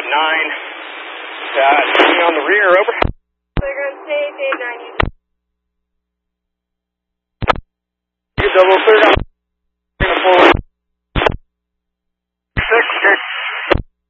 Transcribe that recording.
9. On the rear, over. They're going to stay Dave 90. Double clear.